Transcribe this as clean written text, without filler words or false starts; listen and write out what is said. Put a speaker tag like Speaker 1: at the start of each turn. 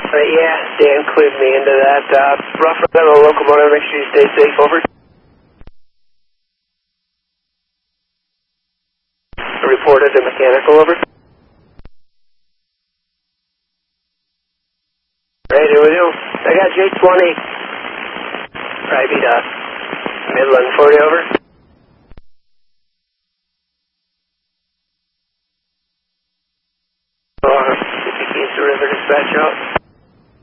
Speaker 1: Yeah, Dan clued me into that. Rough on the locomotive, make sure you stay safe, over. Reported to mechanical, over. Ready with you. I got J20. Probably be Midland 40, over.